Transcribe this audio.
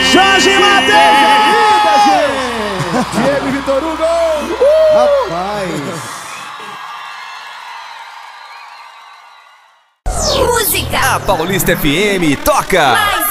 Jorge Mateus! Diego e Vitor Hugo! Rapaz! Música! A Paulista FM toca!